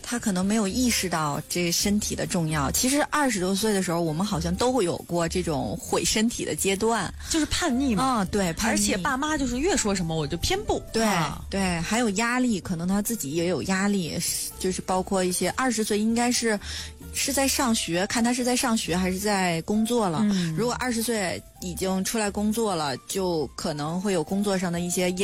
他可能没有意识到这身体的重要。其实20多岁的时候，我们好像都会有过这种毁身体的阶段， 就是叛逆嘛。 对，叛逆。 而且爸妈就是越说什么我就偏不。 对、对，还有压力，可能他自己也有压力，就是包括一些20岁应该是在上学，看他是在上学还是在工作了。如果20岁已经出来工作了，就可能会有工作上的一些